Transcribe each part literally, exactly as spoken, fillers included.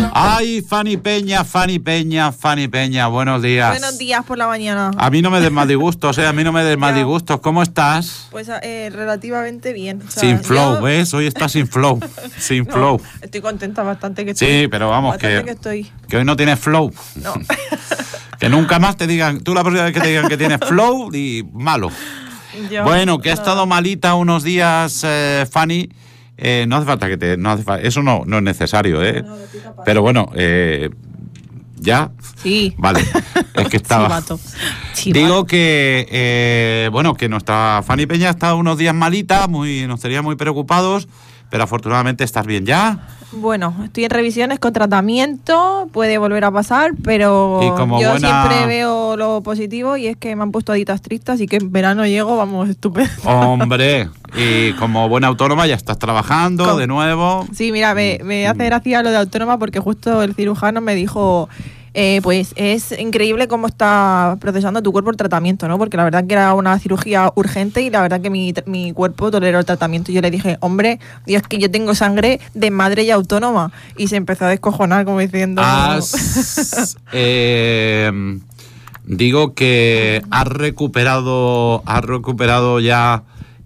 Ay, Fanny Peña, Fanny Peña, Fanny Peña, buenos días. Buenos días por la mañana. A mí no me des más disgustos, eh, a mí no me des más disgustos. ¿Cómo estás? Pues eh, relativamente bien. O sea, sin flow, yo... ¿ves? Hoy estás sin flow, sin no, flow. Estoy contenta bastante que estoy. Sí, pero vamos, que, que, estoy. que hoy no tienes flow. No. Que nunca más te digan, tú la próxima vez que te digan que tienes flow y malo. Yo, bueno, que ha estado malita unos días, eh, Fanny. Eh, no hace falta que te... No hace falta, eso no, no es necesario, ¿eh? No, no, pero bueno, eh, ¿ya? Sí. Vale, es que estaba... Chivato. Chivato. Digo que, eh, bueno, que nuestra Fanny Peña ha estado unos días malita, muy, nos tenía muy preocupados, pero afortunadamente estás bien ya. Bueno, estoy en revisiones con tratamiento, puede volver a pasar, pero y como yo buena... siempre veo lo positivo y es que me han puesto dietas estrictas y que en verano llego, vamos, estupendo. Hombre, y como buena autónoma ya estás trabajando ¿Cómo? de nuevo. Sí, mira, me, me hace gracia lo de autónoma porque justo el cirujano me dijo... Eh, pues es increíble cómo está procesando tu cuerpo el tratamiento, ¿no? Porque la verdad que era una cirugía urgente y la verdad que mi, mi cuerpo toleró el tratamiento. Y yo le dije, hombre, Dios, que yo tengo sangre de madre y autónoma. Y se empezó a descojonar como diciendo... Has, eh, digo que has recuperado, has recuperado ya...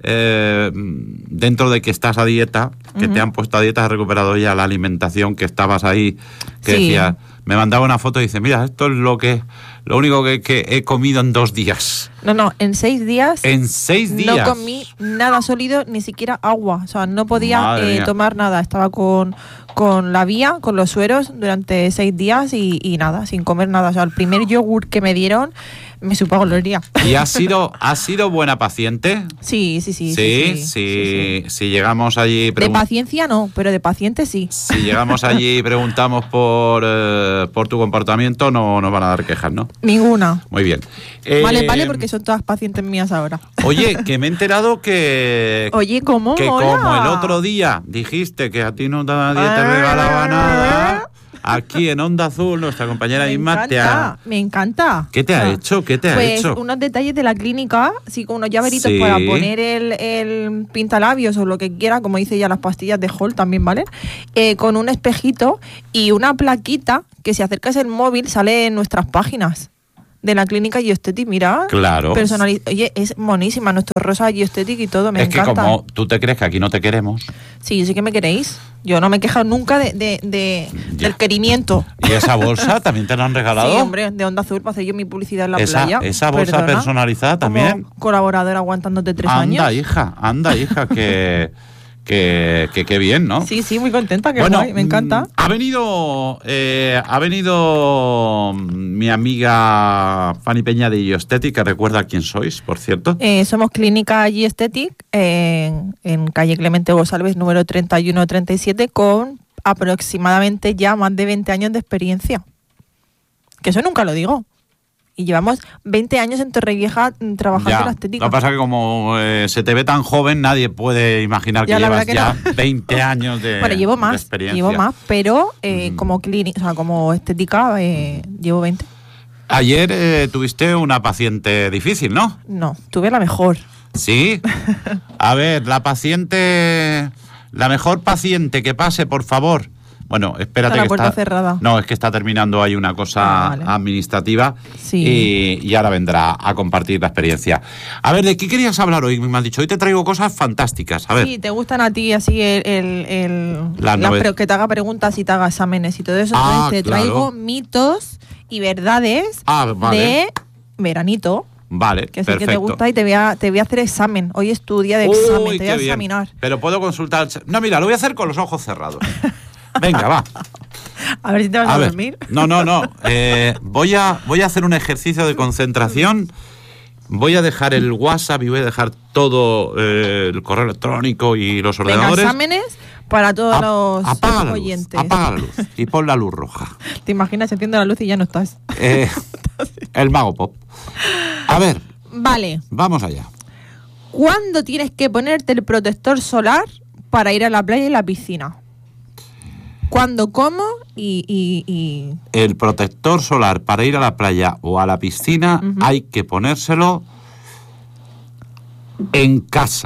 Eh, dentro de que estás a dieta, que uh-huh. te han puesto a dieta, has recuperado ya la alimentación que estabas ahí, que sí. decías, me mandaba una foto y dice, mira, esto es lo que, lo único que, que he comido en dos días. No, no, en seis días. En seis días. No comí nada sólido, ni siquiera agua, o sea, no podía eh, tomar nada, estaba con, con la vía, con los sueros durante seis días y, y nada, sin comer nada, o sea, el primer yogur que me dieron me supo a gloria. ¿Y has sido, has sido buena paciente? Sí, sí, sí. Sí, sí, sí, sí, sí, sí. Si llegamos allí... Pregun- de paciencia no, pero de paciente sí. Si llegamos allí y preguntamos por, eh, por tu comportamiento, no nos van a dar quejas, ¿no? Ninguna. Muy bien. Eh, vale, vale, porque son todas pacientes mías ahora. Oye, que me he enterado que... Oye, ¿cómo? Que Hola. como el otro día dijiste que a ti no nadie te regalaba nada... Aquí en Onda Azul, nuestra compañera me Inma encanta, te ha... Me encanta. ¿Qué te ha ah, hecho? ¿Qué te ha pues hecho? Pues unos detalles de la clínica, sí, con unos llaveritos sí. para poner el, el pintalabios o lo que quiera, como dice ya las pastillas de Hall también, ¿vale? Eh, con un espejito y una plaquita que si acercas el móvil sale en nuestras páginas de la clínica Geoestetic, mira. Claro. Personaliz- Oye, es monísima, nuestro rosa Geoestetic y todo, me es encanta. Es que como tú te crees que aquí no te queremos. Sí, sí que me queréis. Yo no me he quejado nunca de, de, de del querimiento. ¿Y esa bolsa también te la han regalado? Sí, hombre, de Onda Azul para hacer yo mi publicidad en la esa, playa. ¿Esa bolsa Perdona, personalizada también? Como colaboradora aguantándote tres anda, años. Anda, hija, anda, hija, que... Que, que, que bien, ¿no? Sí, sí, muy contenta, que bueno, guay, me encanta. Ha venido, eh, ha venido mi amiga Fanny Peña de Geoestetic, que recuerda quién sois, por cierto. Eh, somos Clínica Geoestetic eh, en calle Clemente González, número treinta y uno treinta y siete, con aproximadamente ya más de veinte años de experiencia. Que eso nunca lo digo. Y llevamos veinte años en Torrevieja trabajando ya, en la estética. Lo que pasa es que como eh, se te ve tan joven, nadie puede imaginar que ya, llevas que ya no. veinte años de, bueno, llevo más, de experiencia. Llevo más, pero eh, mm. como clínica, o sea, como estética, eh, llevo veinte. Ayer eh, tuviste una paciente difícil, ¿no? No, tuve la mejor. ¿Sí? A ver, la paciente... La mejor paciente que pase, por favor... Bueno, espérate la que puerta está... cerrada. No, es que está terminando ahí una cosa ah, vale. administrativa sí. y, y ahora vendrá a compartir la experiencia. A ver, ¿de qué querías hablar hoy? Me has dicho, hoy te traigo cosas fantásticas. A ver. Sí, te gustan a ti así el... el, el la la, pero que te haga preguntas y te haga exámenes y todo eso. Ah, Entonces te claro. traigo mitos y verdades ah, vale. de veranito. Vale, que sé perfecto. que te gusta y te voy a, te voy a hacer examen. Hoy es tu día de examen, Uy, te voy a bien. examinar. Pero puedo consultar... No, mira, lo voy a hacer con los ojos cerrados. Venga, va. A ver si te vas a, a dormir. No, no, no. Eh, voy, a, voy a hacer un ejercicio de concentración. Voy a dejar el WhatsApp y voy a dejar todo eh, el correo electrónico y los ordenadores. Venga, exámenes para todos a, los apaga la oyentes. Luz, apaga la luz y pon la luz roja. ¿Te imaginas? Se enciende la luz y ya no estás. Eh, el mago pop. A ver. Vale. Vamos allá. ¿Cuándo tienes que ponerte el protector solar para ir a la playa y la piscina? ¿Cuándo, cómo y, y, y...? El protector solar para ir a la playa o a la piscina uh-huh. hay que ponérselo en casa.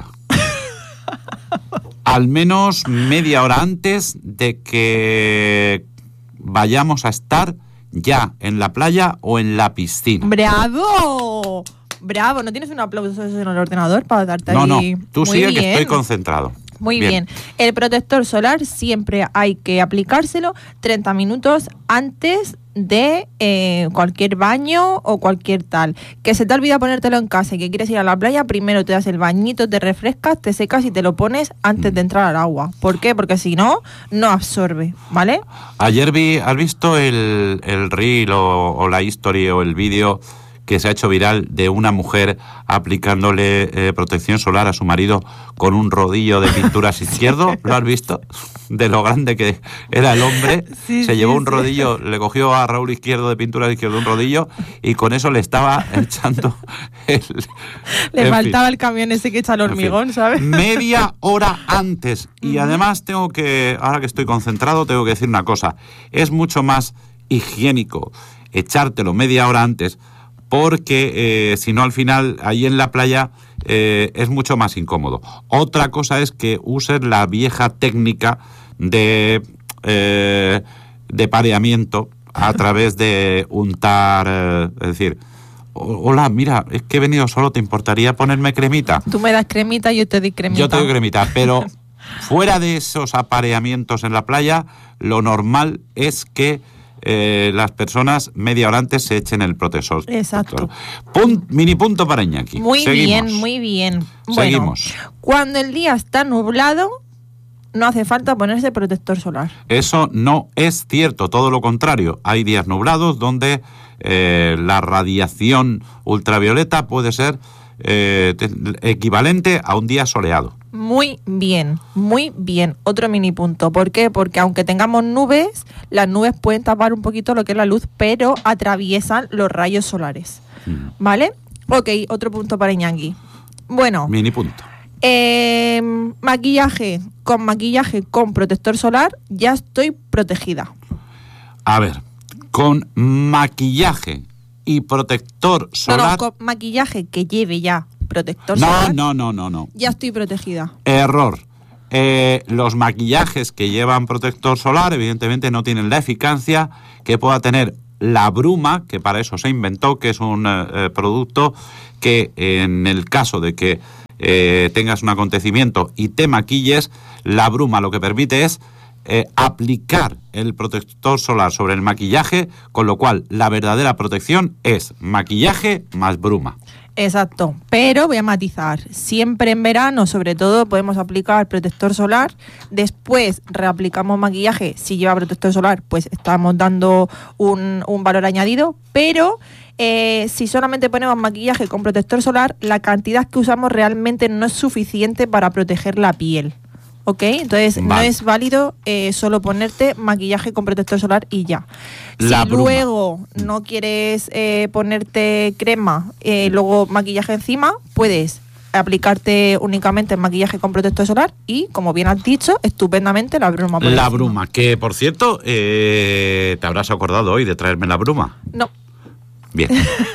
Al menos media hora antes de que vayamos a estar ya en la playa o en la piscina. ¡Bravo! ¡Bravo! ¿No tienes un aplauso en el ordenador para darte No, ahí? no, tú Muy sigue bien. que estoy concentrado. Muy bien. bien. El protector solar siempre hay que aplicárselo treinta minutos antes de eh, cualquier baño o cualquier tal. Que se te olvida ponértelo en casa y que quieres ir a la playa, primero te das el bañito, te refrescas, te secas y te lo pones antes de entrar al agua. ¿Por qué? Porque si no, no absorbe, ¿vale? Ayer vi, ¿has visto el, el reel o, o la history o el vídeo que se ha hecho viral de una mujer aplicándole eh, protección solar a su marido con un rodillo de pinturas izquierdo? ¿Lo has visto? De lo grande que era el hombre. Sí, se sí, llevó un sí. rodillo, le cogió a Raúl Izquierdo de pinturas izquierdo un rodillo y con eso le estaba echando el... Le en faltaba fin. el camión ese que echa el hormigón, En fin, ¿sabes? media hora antes. Y además tengo que, ahora que estoy concentrado, tengo que decir una cosa. Es mucho más higiénico echártelo media hora antes, porque eh, si no al final ahí en la playa eh, es mucho más incómodo. Otra cosa es que uses la vieja técnica de, eh, de pareamiento a través de untar, eh, es decir, hola, mira, es que he venido solo, ¿te importaría ponerme cremita? Tú me das cremita y yo te doy cremita. Yo te doy cremita, pero fuera de esos apareamientos en la playa, lo normal es que Eh, las personas media hora antes se echen el protector. Exacto. Punt, mini punto para Iñaki. Muy Seguimos. bien, muy bien. Bueno, Seguimos. cuando el día está nublado, no hace falta ponerse protector solar. Eso no es cierto, todo lo contrario. Hay días nublados donde eh, la radiación ultravioleta puede ser eh, te- equivalente a un día soleado. Muy bien, muy bien. Otro mini punto. ¿Por qué? Porque aunque tengamos nubes, las nubes pueden tapar un poquito lo que es la luz, pero atraviesan los rayos solares. Mm. ¿Vale? Ok, otro punto para Iñaki. Bueno, Mini punto. eh, maquillaje. Con maquillaje con protector solar ya estoy protegida. A ver, con maquillaje y protector No, solar... no, con maquillaje que lleve ya protector no, solar, no, no, no, no. ya estoy protegida. Error. Eh, los maquillajes que llevan protector solar evidentemente no tienen la eficacia que pueda tener la bruma, que para eso se inventó, que es un eh, producto que en el caso de que eh, tengas un acontecimiento y te maquilles, la bruma lo que permite es eh, aplicar el protector solar sobre el maquillaje, con lo cual la verdadera protección es maquillaje más bruma. Exacto, pero voy a matizar. Siempre en verano, sobre todo, podemos aplicar protector solar. Después reaplicamos maquillaje. Si lleva protector solar, pues estamos dando un, un valor añadido. Pero eh, si solamente ponemos maquillaje con protector solar, la cantidad que usamos realmente no es suficiente para proteger la piel. ¿Ok? Entonces no Vale. es válido eh, solo ponerte maquillaje con protector solar y ya. La si bruma. luego no quieres eh, ponerte crema, eh, luego maquillaje encima, puedes aplicarte únicamente maquillaje con protector solar y, como bien has dicho, estupendamente la bruma. por La encima. bruma, que por cierto, eh, te habrás acordado hoy de traerme la bruma. No. Bien.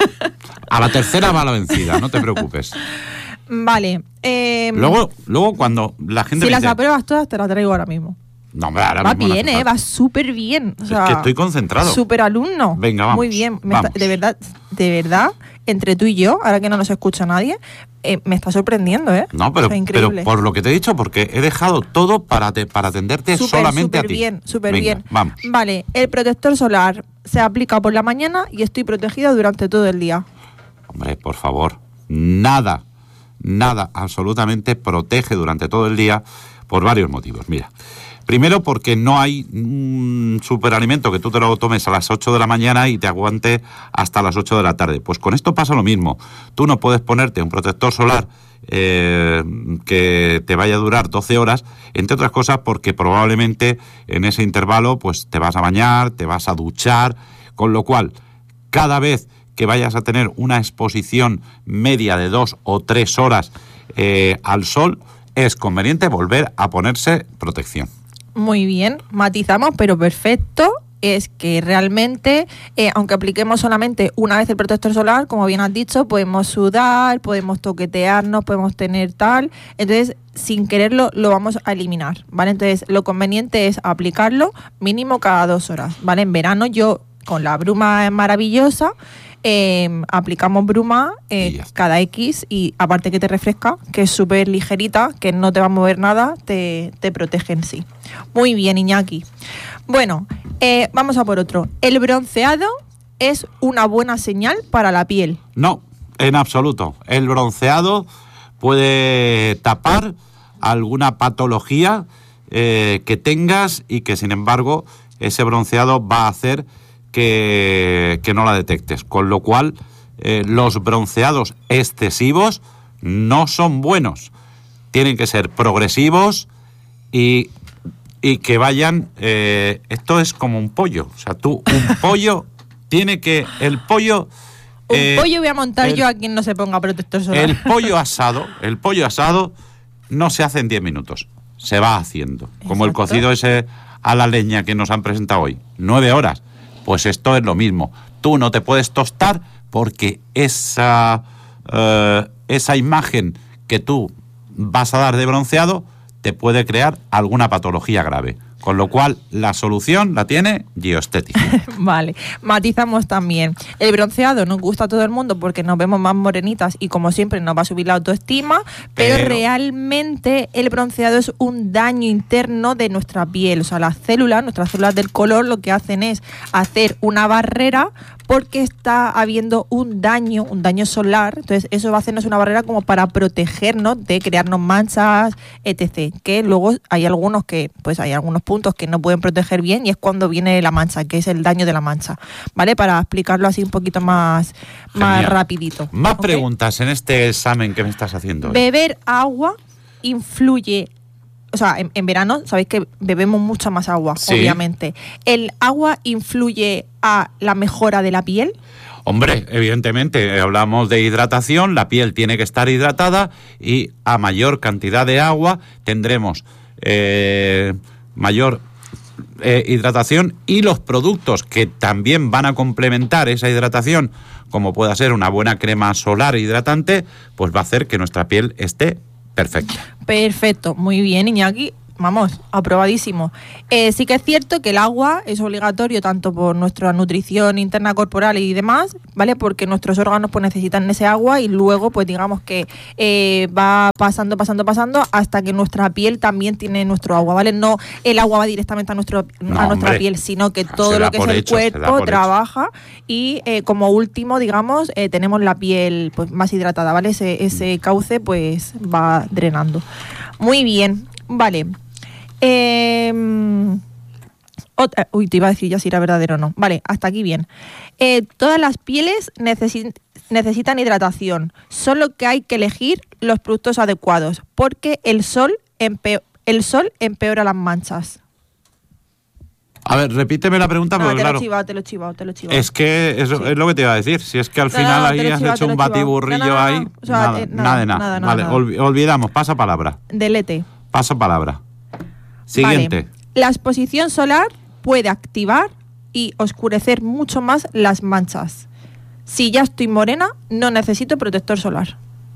A la tercera va la vencida, no te preocupes. Vale. eh, Luego, luego cuando la gente si me las dice, apruebas todas, te las traigo ahora mismo. no, hombre, ahora Va mismo no bien, hace ¿eh? falta. Va súper bien. O Es sea, que estoy concentrado. Súper alumno. Venga, vamos, Muy bien. Me vamos. está- de verdad, de verdad, entre tú y yo, ahora que no nos escucha nadie, eh, me está sorprendiendo, ¿eh? No, pero, O sea, pero increíble. por lo que te he dicho, porque he dejado todo para, te, para atenderte Súper, solamente a súper ti. bien, súper Venga, bien. Vamos. Vale, el protector solar se aplica por la mañana y estoy protegida durante todo el día. Hombre, por favor, nada, nada, absolutamente protege durante todo el día por varios motivos. Mira, primero porque no hay un superalimento que tú te lo tomes a las ocho de la mañana y te aguante hasta las ocho de la tarde. Pues con esto pasa lo mismo. Tú no puedes ponerte un protector solar eh, que te vaya a durar doce horas, entre otras cosas porque probablemente en ese intervalo pues te vas a bañar, te vas a duchar, con lo cual cada vez que vayas a tener una exposición media de dos o tres horas eh, al sol, es conveniente volver a ponerse protección. Muy bien, matizamos, pero perfecto. es que realmente, eh, aunque apliquemos solamente una vez el protector solar, como bien has dicho, podemos sudar, podemos toquetearnos, podemos tener tal, entonces sin quererlo lo vamos a eliminar, ¿vale? Entonces lo conveniente es aplicarlo mínimo cada dos horas, ¿vale? En verano yo con la bruma maravillosa eh, aplicamos bruma eh, cada X y aparte que te refresca, que es súper ligerita, que no te va a mover nada, te, te protege en sí. Muy bien, Iñaki. Bueno, eh, vamos a por otro. ¿El bronceado es una buena señal para la piel? No, en absoluto. El bronceado puede tapar alguna patología eh, que tengas y que, sin embargo, ese bronceado va a hacer que, que no la detectes. Con lo cual, eh, los bronceados excesivos no son buenos. Tienen que ser progresivos y, y que vayan... Eh, esto es como un pollo. O sea, tú, un pollo, tiene que... El pollo... Un eh, pollo voy a montar el, yo a quien no se ponga protector solar. El pollo asado, el pollo asado no se hace en diez minutos. Se va haciendo. Exacto. Como el cocido ese a la leña que nos han presentado hoy. Nueve horas. Pues esto es lo mismo. Tú no te puedes tostar porque esa, uh, esa imagen que tú vas a dar de bronceado te puede crear alguna patología grave. Con lo cual, la solución la tiene Geoestética. Vale, matizamos también. El bronceado nos gusta a todo el mundo porque nos vemos más morenitas y como siempre nos va a subir la autoestima, pero, pero realmente el bronceado es un daño interno de nuestra piel. O sea, las células, nuestras células del color, lo que hacen es hacer una barrera porque está habiendo un daño, un daño solar. Entonces eso va a hacernos una barrera como para protegernos de crearnos manchas, etcétera. Que luego hay algunos que, pues hay algunos puntos que no pueden proteger bien y es cuando viene la mancha, que es el daño de la mancha, ¿vale? Para explicarlo así un poquito más, más rapidito. Más ¿okay? Preguntas en este examen que me estás haciendo hoy. ¿Beber agua influye? O sea, en, en verano sabéis que bebemos mucha más agua, sí. Obviamente. ¿El agua influye a la mejora de la piel? Hombre, evidentemente, hablamos de hidratación, la piel tiene que estar hidratada y a mayor cantidad de agua tendremos eh, mayor eh, hidratación y los productos que también van a complementar esa hidratación, como pueda ser una buena crema solar hidratante, pues va a hacer que nuestra piel esté perfecta. Perfecto, muy bien, Iñaki. Vamos, aprobadísimo. Eh, sí que es cierto que el agua es obligatorio tanto por nuestra nutrición interna corporal y demás, ¿vale? Porque nuestros órganos pues necesitan ese agua y luego pues digamos que eh, va pasando, pasando, pasando hasta que nuestra piel también tiene nuestro agua, ¿vale? No el agua va directamente a, nuestro, no, a nuestra hombre. piel, sino que todo lo que es el hecho, cuerpo trabaja y eh, como último, digamos, eh, tenemos la piel pues más hidratada, ¿vale? Ese, ese cauce pues va drenando. Muy bien, vale. Eh, otra, uy, te iba a decir ya si era verdadero o no. Vale, hasta aquí bien. Eh, todas las pieles necesi- necesitan hidratación, solo que hay que elegir los productos adecuados, porque el sol, empe- el sol empeora las manchas. A ver, repíteme la pregunta, no, porque te claro. Lo he chivado, te lo he chivado, te lo he chivado. Es que eso sí. Es lo que te iba a decir. Si es que al final no, no, ahí has chivado, hecho un batiburrillo no, no, no, ahí. O sea, nada, eh, nada, nada de nada. nada, nada vale, nada. Olvi- olvidamos, pasa palabra. Delete. Pasa palabra. Siguiente. Vale. La exposición solar puede activar y oscurecer mucho más las manchas. Si ya estoy morena, no necesito protector solar.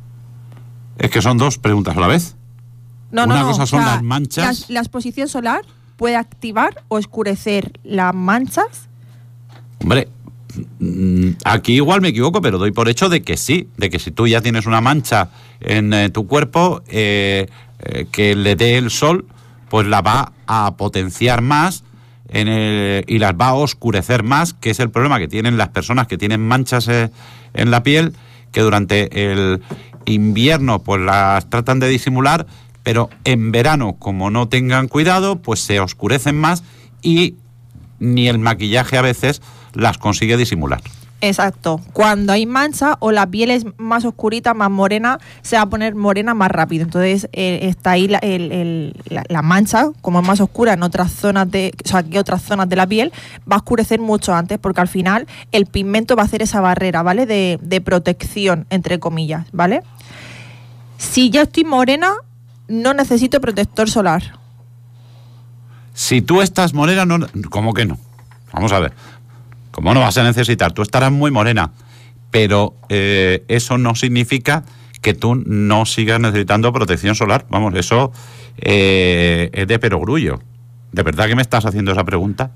Es que son dos preguntas a la vez. No, Una no, no. cosa son o sea, las manchas. La, la exposición solar puede activar o oscurecer las manchas. Hombre, aquí igual me equivoco, pero doy por hecho de que sí, de que si tú ya tienes una mancha en eh, tu cuerpo, eh, eh, que le dé el sol, pues la va a potenciar más en el, y las va a oscurecer más, que es el problema que tienen las personas que tienen manchas eh, en la piel, que durante el invierno pues las tratan de disimular, pero en verano, como no tengan cuidado, pues se oscurecen más y ni el maquillaje a veces las consigue disimular. Exacto. Cuando hay mancha o la piel es más oscurita, más morena, se va a poner morena más rápido. Entonces eh, está ahí la, el, el, la, la mancha, como es más oscura en otras zonas de, o sea, que otras zonas de la piel, va a oscurecer mucho antes, porque al final el pigmento va a hacer esa barrera, ¿vale? De, de protección, entre comillas, ¿vale? Si ya estoy morena, no necesito protector solar. Si tú estás morena, no, ¿cómo que no? vamos a ver. ¿Cómo no vas a necesitar? Tú estarás muy morena, pero eh, eso no significa que tú no sigas necesitando protección solar. Vamos, eso eh, es de perogrullo. ¿De verdad que me estás haciendo esa pregunta?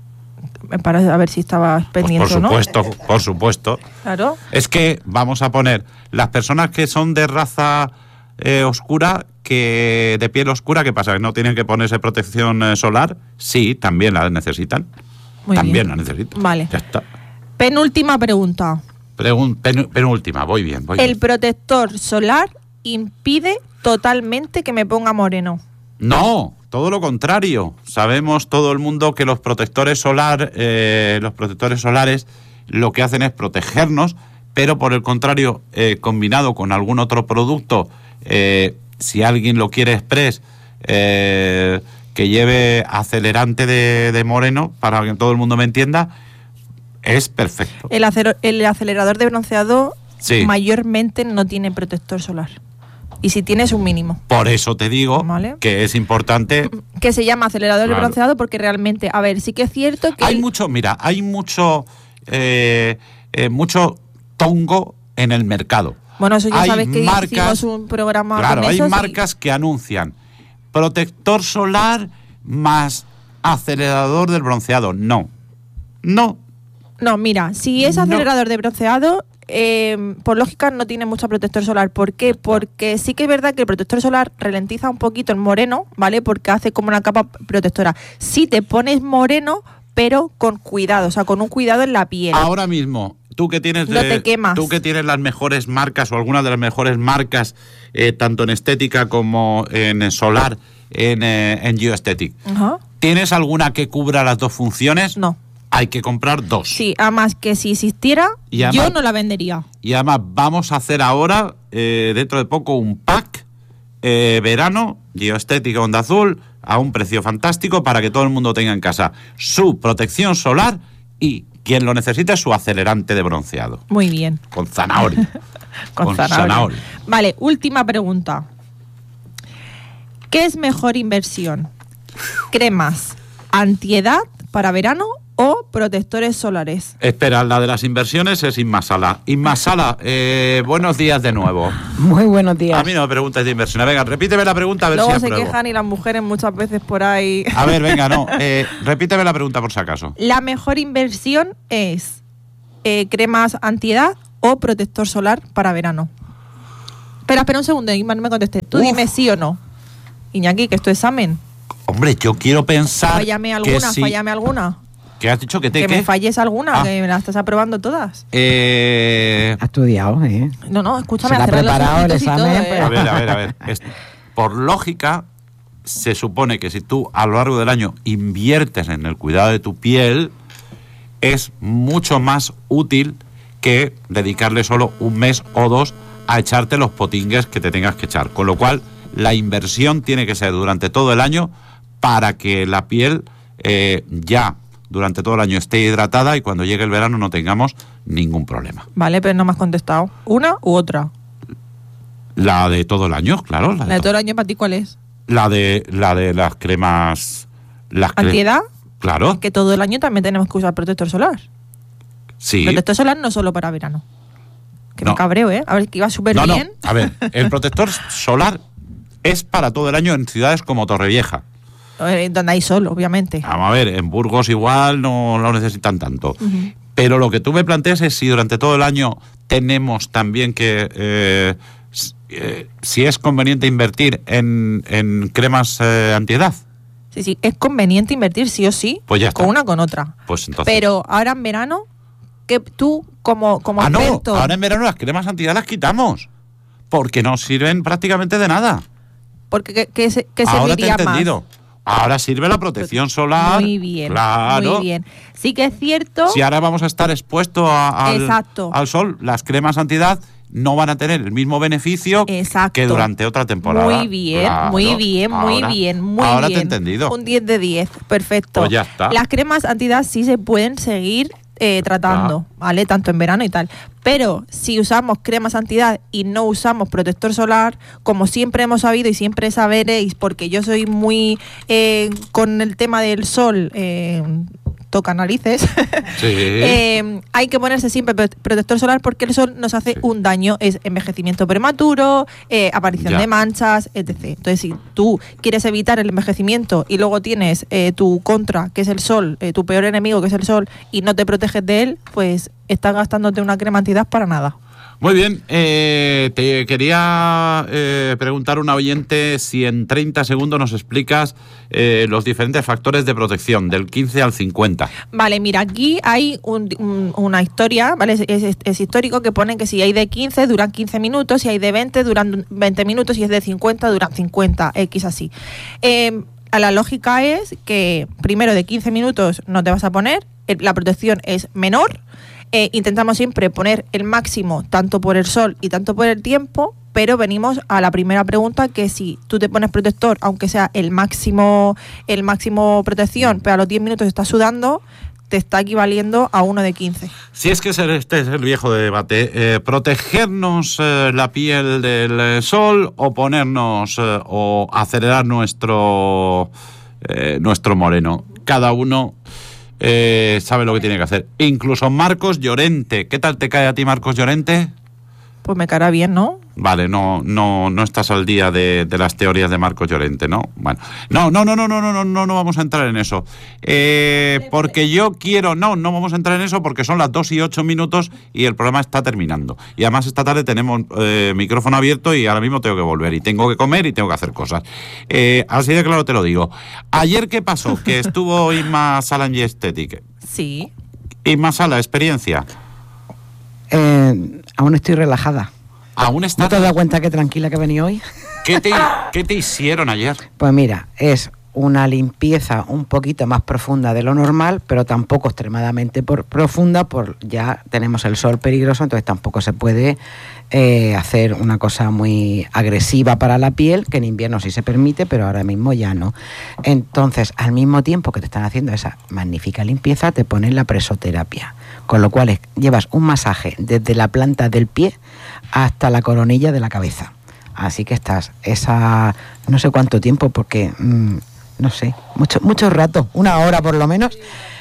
Para ver si estabas pendiente, pues por supuesto, ¿no? por supuesto. Claro. Es que vamos a poner las personas que son de raza eh, oscura, que de piel oscura, ¿qué pasa? ¿Que no tienen que ponerse protección eh, solar? Sí, también la necesitan. Muy también bien. la necesitan. Vale. Ya está. Penúltima pregunta. Pregun- pen- penúltima, voy bien, voy ¿El bien. protector solar impide totalmente que me ponga moreno? No, todo lo contrario. Sabemos todo el mundo que los protectores solar, eh, los protectores solares lo que hacen es protegernos, pero por el contrario, eh, combinado con algún otro producto, eh, si alguien lo quiere express, eh, que lleve acelerante de, de moreno, para que todo el mundo me entienda, es perfecto. El, acero- el acelerador de bronceado Sí. mayormente no tiene protector solar. Y si tiene es un mínimo. Por eso te digo Vale. que es importante. Que se llama acelerador Claro. de bronceado porque realmente, a ver, sí que es cierto que... Hay el- mucho, mira, hay mucho, eh, eh, mucho tongo en el mercado. Bueno, eso ya hay sabes que marcas- hicimos un programa Claro, con hay eso. sí. marcas que anuncian protector solar más acelerador del bronceado. No, no. No, mira, si es No. acelerador de bronceado, eh, por lógica no tiene mucho protector solar. ¿Por qué? Porque sí que es verdad que el protector solar ralentiza un poquito el moreno, ¿vale? Porque hace como una capa protectora. Si te pones moreno, pero con cuidado, o sea, con un cuidado en la piel. Ahora mismo, tú que tienes, No eh, te quemas. tú que tienes las mejores marcas o algunas de las mejores marcas, eh, tanto en estética como en solar, en, eh, en Geoaesthetic, Ajá. ¿tienes alguna que cubra las dos funciones? No. Hay que comprar dos. Sí, además que si existiera, Y además- yo no la vendería. Y además vamos a hacer ahora, eh, dentro de poco, un pack eh, verano, Geoestética Onda Azul, a un precio fantástico para que todo el mundo tenga en casa su protección solar y, quien lo necesite, su acelerante de bronceado. Muy bien. Con zanahoria. Con, Con zanahoria. zanahoria. Vale, última pregunta. ¿Qué es mejor inversión? ¿Cremas antiedad para verano o protectores solares? Espera, la de las inversiones es Inma Sala. Inma Sala, eh, buenos días de nuevo. Muy buenos días. A mí no me preguntes de inversiones. Venga, repíteme la pregunta a ver Luego si se apruebo. quejan y las mujeres muchas veces por ahí. A ver, venga, no. Eh, repíteme la pregunta por si acaso. La mejor inversión es eh, cremas antiedad o protector solar para verano. Espera, espera un segundo, Inma, no me contestes. Tú Uf. dime sí o no. Iñaki, que es tu examen. Hombre, yo quiero pensar Fállame que alguna, sí. fállame alguna. ¿Qué has dicho? ¿Que te Que qué? me falles alguna, Ah. que me las estás aprobando todas. Eh, Ha estudiado, ¿eh? No, no, escúchame, Se la ha cerrar los preparado el ojitos y examen, todo, ¿eh? pero- a ver, a ver, a ver. Es- por lógica, se supone que si tú a lo largo del año inviertes en el cuidado de tu piel, es mucho más útil que dedicarle solo un mes o dos a echarte los potingues que te tengas que echar. Con lo cual, la inversión tiene que ser durante todo el año para que la piel eh, ya durante todo el año esté hidratada y cuando llegue el verano no tengamos ningún problema. Vale, pero no me has contestado. ¿Una u otra? La de todo el año, claro. La de, La de to- todo el año para ti, ¿cuál es? la de, la de las cremas... Las cre- ¿Antiedad? Claro, Que todo el año también tenemos que usar protector solar. sí. Protector solar no solo para verano. Que No. me cabreo, ¿eh? A ver, que iba súper No, no, bien. a ver, el protector solar es para todo el año en ciudades como Torrevieja. Eh, Donde hay sol, obviamente. Vamos a ver, en Burgos igual no lo necesitan tanto. Ujú. Pero lo que tú me planteas es si durante todo el año tenemos también que... eh, s- eh, si es conveniente invertir en, en cremas eh, antiedad. Sí, sí, es conveniente invertir sí o sí, Pues ya está. con una o con otra. Pues entonces... Pero ahora en verano, que tú como, como ah, no, experto... ahora en verano las cremas antiedad las quitamos. Porque no sirven prácticamente de nada. Porque ¿qué, qué se- qué Ahora te he serviría más? entendido. Ahora sirve la protección solar. Muy bien, Claro. muy bien. Sí que es cierto... Si ahora vamos a estar expuestos a- al, Exacto. al sol, las cremas antiedad no van a tener el mismo beneficio Exacto. que durante otra temporada. Muy bien, Claro. muy bien, muy Ahora- bien, muy ahora bien. te he entendido. Un diez de diez, perfecto. Pues ya está. Las cremas antiedad sí se pueden seguir eh, tratando, ¿vale? Tanto en verano y tal. Pero si usamos cremas antiedad y no usamos protector solar, como siempre hemos sabido y siempre saberéis, porque yo soy muy eh, con el tema del sol... Eh, toca narices, Sí. eh, hay que ponerse siempre protector solar porque el sol nos hace sí. un daño, es envejecimiento prematuro, eh, aparición ya. de manchas, etcétera. Entonces, si tú quieres evitar el envejecimiento y luego tienes eh, tu contra, que es el sol, eh, tu peor enemigo, que es el sol, y no te proteges de él, pues estás gastándote una crema antiedad para nada. Muy bien, eh, te quería eh, preguntar a una oyente si en treinta segundos nos explicas eh, los diferentes factores de protección, del quince al cincuenta. Vale, mira, aquí hay un, un, una historia, ¿vale? Es, es, es histórico que ponen que si hay de quince duran quince minutos, si hay de veinte duran veinte minutos, si es de cincuenta duran cincuenta, X así. Eh, la lógica es que primero de quince minutos no te vas a poner, la protección es menor. Eh, intentamos siempre poner el máximo tanto por el sol y tanto por el tiempo, pero venimos a la primera pregunta, que si tú te pones protector, aunque sea el máximo el máximo protección, pero a los diez minutos estás sudando, te está equivaliendo a uno de quince. Si es que este es el viejo debate, eh, protegernos eh, la piel del sol o ponernos eh, o acelerar nuestro, eh, nuestro moreno. Cada uno... Eh, sabe lo que tiene que hacer. Incluso Marcos Llorente. ¿Qué tal te cae a ti, Marcos Llorente? Pues me caerá bien, ¿no? Vale, no, no, no estás al día de, de las teorías de Marcos Llorente, ¿no? Bueno, no, no, no, no, no, no, no, no, no vamos a entrar en eso. Eh, porque yo quiero, no, no vamos a entrar en eso porque son las dos y ocho minutos y el programa está terminando. Y además esta tarde tenemos eh, micrófono abierto y ahora mismo tengo que volver y tengo que comer y tengo que hacer cosas. Eh, así de claro te lo digo. Ayer, ¿qué pasó? Que estuvo Inma Sala en G-Aesthetic. Sí. Inma Sala, experiencia. Eh, aún estoy relajada. ¿Aún estás? ¿No te has dado cuenta qué tranquila que he venido hoy? ¿Qué te, ¿Qué te hicieron ayer? Pues mira, es una limpieza un poquito más profunda de lo normal, pero tampoco extremadamente por, profunda, por ya tenemos el sol peligroso, entonces tampoco se puede eh, hacer una cosa muy agresiva para la piel, que en invierno sí se permite, pero ahora mismo ya no. Entonces, al mismo tiempo que te están haciendo esa magnífica limpieza, te ponen la presoterapia, con lo cual es, llevas un masaje desde la planta del pie hasta la coronilla de la cabeza. Así que estás esa no sé cuánto tiempo, porque mmm, no sé, mucho mucho rato, una hora por lo menos,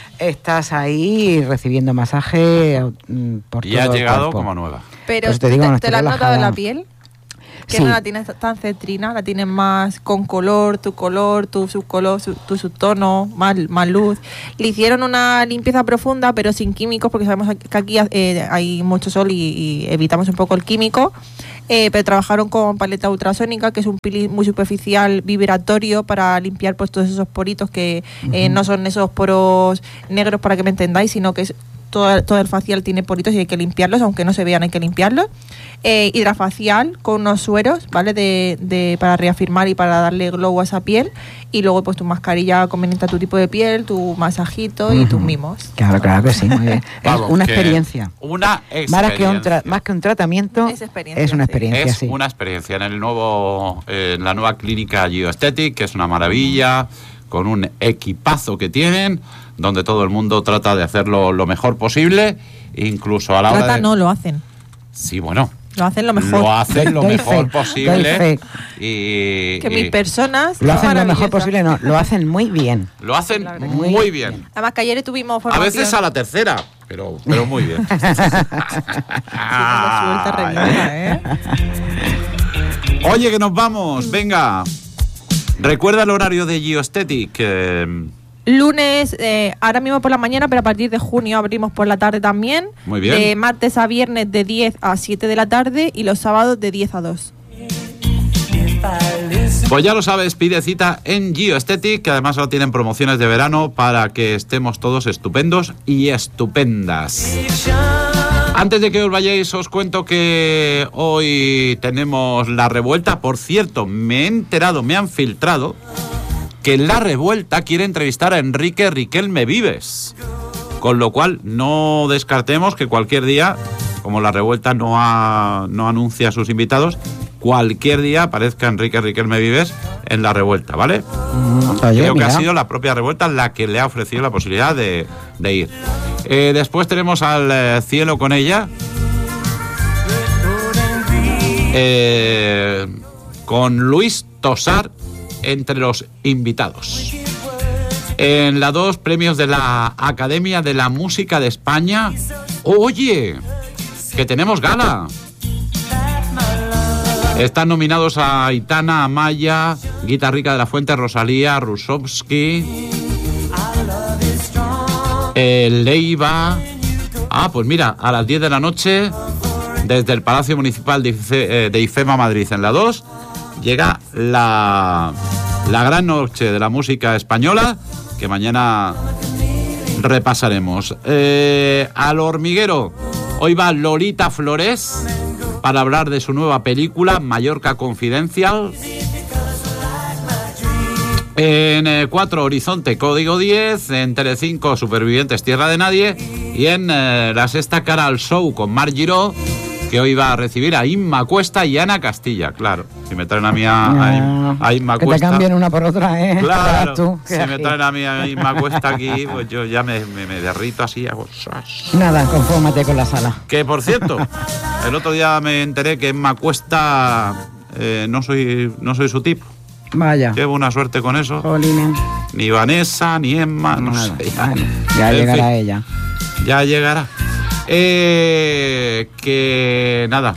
estás ahí recibiendo masaje mmm, por y todo has llegado el cuerpo. como nueva. Pero pues te, te, digo, te, no te la has notado en la piel. Que sí. no la tienes tan cetrina, la tienes más con color, tu color, tu subcolor, su, tu subtono, más, más luz. Le hicieron una limpieza profunda, pero sin químicos, porque sabemos que aquí eh, hay mucho sol y, y evitamos un poco el químico. Eh, pero trabajaron con paleta ultrasónica, que es un peeling muy superficial, vibratorio, para limpiar pues todos esos poritos que eh, uh-huh. no son esos poros negros, para que me entendáis, sino que es todo, todo el facial tiene poritos y hay que limpiarlos, aunque no se vean, hay que limpiarlos. Eh, hidrafacial con unos sueros, ¿vale? De, de, para reafirmar y para darle glow a esa piel. Y luego pues tu mascarilla conveniente a tu tipo de piel, tu masajito uh-huh. y tus mimos. Claro, claro que sí, muy bien. Vamos, es una experiencia. Una experiencia. Más que un, tra- más que un tratamiento, es, es una experiencia, Es sí. una experiencia en el nuevo, eh, en la nueva clínica G-Aesthetic, que es una maravilla, con un equipazo que tienen, donde todo el mundo trata de hacerlo lo mejor posible, incluso a la Trata hora de... no, lo hacen. Sí, bueno. Lo hacen lo mejor. Lo hacen lo Doy mejor fe, posible. doy fe. Y, que y mis personas... Lo hacen lo mejor posible, no, lo hacen muy bien. Lo hacen muy, muy bien. bien. Además que ayer tuvimos A formación. veces a la tercera, pero, pero muy bien. Sí, suelta revienta, ¿eh? Oye, que nos vamos, venga. Recuerda el horario de G-Aesthetic. Eh... Lunes, eh, ahora mismo por la mañana, pero a partir de junio abrimos por la tarde también. Muy bien. De martes a viernes de diez a siete de la tarde y los sábados de diez a dos. Pues ya lo sabes, pide cita en G-Aesthetic, que además ahora tienen promociones de verano para que estemos todos estupendos y estupendas. Antes de que os vayáis, os cuento que hoy tenemos La Revuelta. Por cierto, me he enterado, me han filtrado que La Revuelta quiere entrevistar a Enrique Riquelme Vives. Con lo cual, no descartemos que cualquier día, como La Revuelta no, ha, no anuncia a sus invitados, cualquier día aparezca Enrique Riquelme Vives en La Revuelta, ¿vale? Mm, oye, Creo mira. que ha sido la propia Revuelta la que le ha ofrecido la posibilidad de, de ir. Eh, después tenemos al eh, Cielo con ella. Eh, con Luis Tosar entre los invitados. En la dos, premios de la Academia de la Música de España. Oye, que tenemos gala. Están nominados a Aitana, Amaya, Guitarrica de la Fuente, Rosalía, Rusovsky, el Leiva. Ah, pues mira, a las diez de la noche, desde el Palacio Municipal de, Ife, de IFEMA Madrid, en la dos, llega la, la gran noche de la música española, que mañana repasaremos. Eh, al Hormiguero, hoy va Lolita Flores para hablar de su nueva película, Mallorca Confidencial. En cuatro, eh, Horizonte, Código diez. En Telecinco, Supervivientes, Tierra de Nadie. Y en eh, la sexta, Cara al Show, con Mar Giró, que hoy va a recibir a Inma Cuesta y Ana Castilla. Claro, si me traen a mí a, a, a Inma que Cuesta... Que te cambien una por otra, ¿eh? Claro, tú, si me traen a mí a Inma Cuesta aquí, pues yo ya me, me, me derrito así, hago... Nada, confórmate con la sala. Que, por cierto, el otro día me enteré que Inma Cuesta eh, no, soy, no soy su tipo. Vaya. Qué buena suerte con eso. Jolines. Ni Vanessa, ni Emma, no Nada, sé. Ya, bueno, ya llegará fin, ella. Ya llegará. Eh, que nada.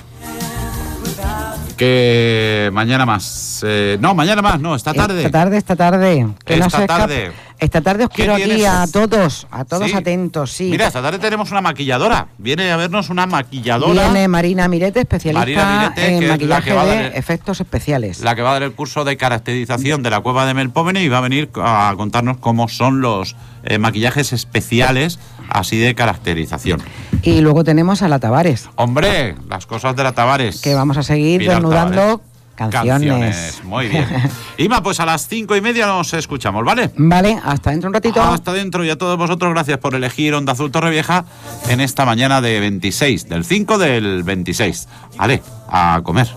Que mañana más. Eh, no, mañana más, no, esta tarde. Esta tarde, esta tarde. Que esta no se tarde. Esta tarde os quiero aquí tienes? a todos, a todos ¿Sí? atentos, sí. Mira, esta tarde tenemos una maquilladora. Viene a vernos una maquilladora. Viene Marina Mirete, especialista Marina Mirete, en maquillaje de de efectos especiales. La que va a dar el curso de caracterización de la Cueva de Melpomene y va a venir a contarnos cómo son los eh, maquillajes especiales así de caracterización. Y luego tenemos a la Tavares. Hombre, las cosas de la Tavares. Que vamos a seguir Pilar desnudando Tavares. Canciones. Canciones. Muy bien. Ima, pues a las cinco y media nos escuchamos, ¿vale? Vale, hasta dentro un ratito. Hasta dentro, y a todos vosotros gracias por elegir Onda Azul Torrevieja en esta mañana de veintiséis, del cinco del veintiséis. Vale, a comer.